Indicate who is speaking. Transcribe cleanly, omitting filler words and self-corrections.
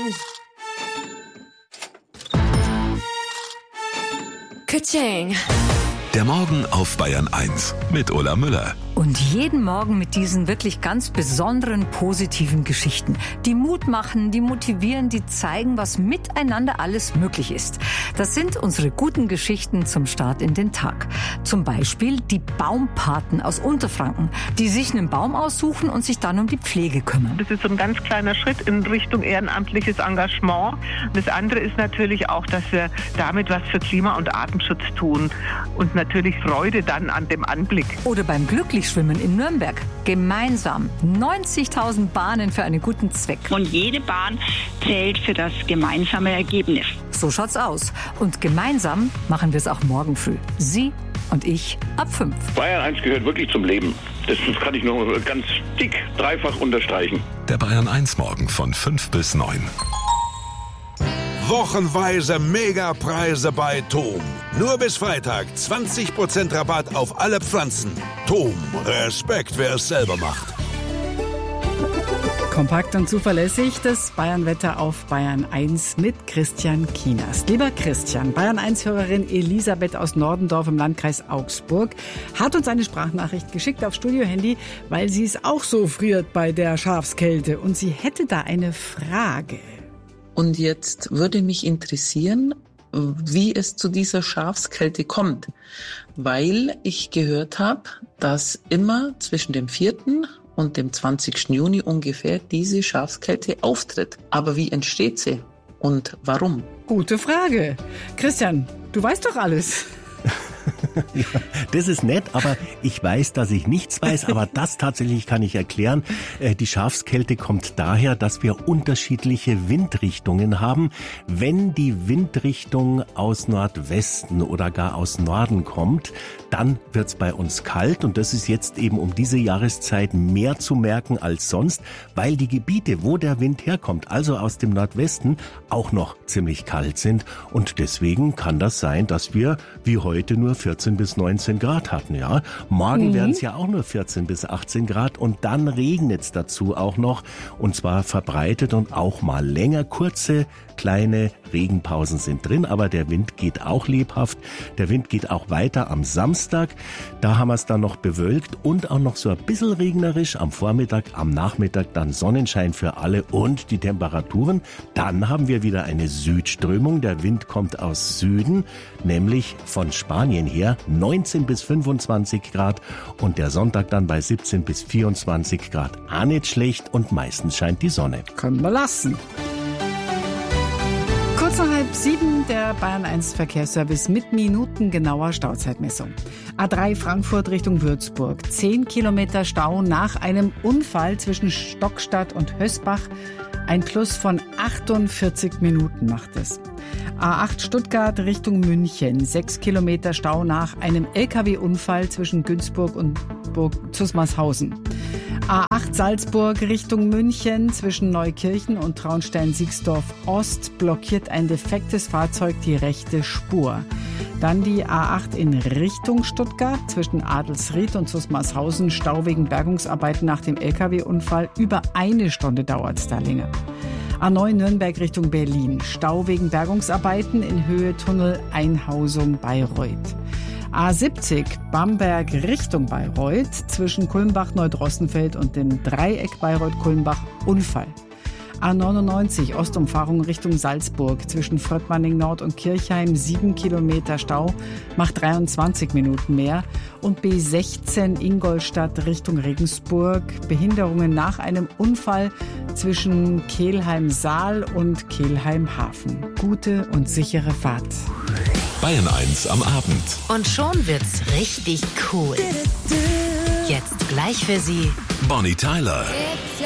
Speaker 1: Ka-ching.
Speaker 2: Der Morgen auf Bayern 1 mit Ulla Müller.
Speaker 3: Und jeden Morgen mit diesen wirklich ganz besonderen positiven Geschichten, die Mut machen, die motivieren, die zeigen, was miteinander alles möglich ist. Das sind unsere guten Geschichten zum Start in den Tag. Zum Beispiel die Baumpaten aus Unterfranken, die sich einen Baum aussuchen und sich dann um die Pflege kümmern.
Speaker 4: Das ist so ein ganz kleiner Schritt in Richtung ehrenamtliches Engagement. Das andere ist natürlich auch, dass wir damit was für Klima- und Artenschutz tun und natürlich Freude dann an dem Anblick.
Speaker 3: Oder beim Glücklichschwimmen in Nürnberg. Gemeinsam 90.000 Bahnen für einen guten Zweck.
Speaker 5: Und jede Bahn zählt für das gemeinsame Ergebnis.
Speaker 3: So schaut's aus. Und gemeinsam machen wir es auch morgen früh. Sie und ich ab 5.
Speaker 6: Bayern 1 gehört wirklich zum Leben. Das kann ich nur ganz dick, dreifach unterstreichen.
Speaker 2: Der Bayern 1 Morgen von 5 bis 9.
Speaker 7: Wochenweise Megapreise bei Thom. Nur bis Freitag 20% Rabatt auf alle Pflanzen. Thom, Respekt, wer es selber macht.
Speaker 8: Kompakt und zuverlässig, das Bayern-Wetter auf Bayern 1 mit Christian Kienast. Lieber Christian, Bayern 1-Hörerin Elisabeth aus Nordendorf im Landkreis Augsburg hat uns eine Sprachnachricht geschickt auf Studiohandy, weil sie es auch so friert bei der Schafskälte. Und sie hätte da eine Frage.
Speaker 9: Und jetzt würde mich interessieren, wie es zu dieser Schafskälte kommt, weil ich gehört habe, dass immer zwischen dem 4. und dem 20. Juni ungefähr diese Schafskälte auftritt. Aber wie entsteht sie und warum?
Speaker 8: Gute Frage. Christian, du weißt doch alles.
Speaker 10: Ja, das ist nett, aber ich weiß, dass ich nichts weiß, aber das tatsächlich kann ich erklären. Die Schafskälte kommt daher, dass wir unterschiedliche Windrichtungen haben. Wenn die Windrichtung aus Nordwesten oder gar aus Norden kommt, dann wird's bei uns kalt und das ist jetzt eben um diese Jahreszeit mehr zu merken als sonst, weil die Gebiete, wo der Wind herkommt, also aus dem Nordwesten, auch noch ziemlich kalt sind und deswegen kann das sein, dass wir wie heute nur 14 bis 19 Grad hatten, ja. Morgen werden es ja auch nur 14 bis 18 Grad und dann regnet es dazu auch noch und zwar verbreitet und auch mal länger. Kurze, kleine Regenpausen sind drin, aber der Wind geht auch lebhaft. Der Wind geht auch weiter am Samstag. Da haben wir es dann noch bewölkt und auch noch so ein bisschen regnerisch am Vormittag, am Nachmittag dann Sonnenschein für alle und die Temperaturen. Dann haben wir wieder eine Südströmung. Der Wind kommt aus Süden, nämlich von Spanien her, 19 bis 25 Grad und der Sonntag dann bei 17 bis 24 Grad. Auch nicht schlecht und meistens scheint die Sonne.
Speaker 8: Können wir lassen. Kurz nach 6:30 der Bayern 1 Verkehrsservice mit minutengenauer Stauzeitmessung. A3 Frankfurt Richtung Würzburg. 10 Kilometer Stau nach einem Unfall zwischen Stockstadt und Hösbach. Ein Plus von 48 Minuten macht es. A8 Stuttgart Richtung München. 6 Kilometer Stau nach einem LKW-Unfall zwischen Günzburg und Zusmarshausen. A8 Salzburg Richtung München zwischen Neukirchen und Traunstein-Siegsdorf Ost blockiert ein defektes Fahrzeug die rechte Spur. Dann die A8 in Richtung Stuttgart zwischen Adelsried und Zusmarshausen. Stau wegen Bergungsarbeiten nach dem LKW-Unfall. Über 1 Stunde dauert es da länger. A9 Nürnberg Richtung Berlin. Stau wegen Bergungsarbeiten in Höhe Tunnel Einhausung Bayreuth. A70 Bamberg Richtung Bayreuth zwischen Kulmbach, Neudrossenfeld und dem Dreieck Bayreuth-Kulmbach Unfall. A99 Ostumfahrung Richtung Salzburg zwischen Fröttmanning Nord und Kirchheim 7 Kilometer Stau, macht 23 Minuten mehr. Und B16 Ingolstadt Richtung Regensburg, Behinderungen nach einem Unfall zwischen Kelheim-Saal und Kelheim-Hafen. Gute und sichere Fahrt.
Speaker 2: Bayern 1 am Abend.
Speaker 1: Und schon wird's richtig cool. Jetzt gleich für Sie
Speaker 2: Bonnie Tyler.